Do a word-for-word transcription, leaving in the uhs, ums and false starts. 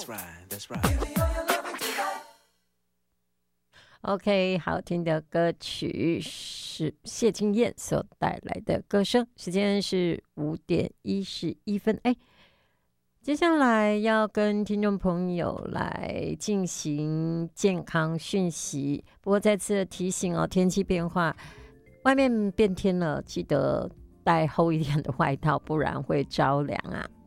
OK， 好听的歌曲是谢金燕所带来的歌声。时间是五点一十一分。哎，接下来要跟听众朋友来进行健康讯息。不过再次提醒哦，天气变化，外面变天了，记得带厚一点的外套，不然会着凉啊。